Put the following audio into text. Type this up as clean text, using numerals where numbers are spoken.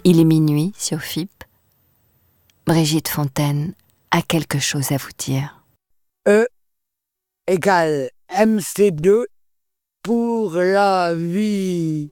Il est minuit sur FIP. Brigitte Fontaine a quelque chose à vous dire. E égale MC2 pour la vie.